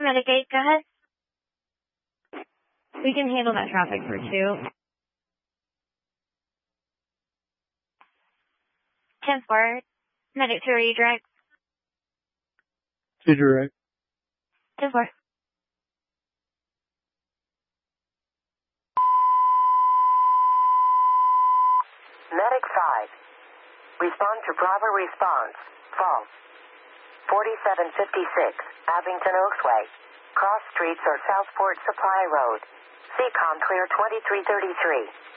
Medicaid, go ahead. We can handle that traffic for 2. 10-4. Medic to redirect. To direct. 10-4. Medic 5. Respond to Bravo response. False. 4756, Abington Oaksway. Cross streets or Southport Supply Road. CCOM clear 2333.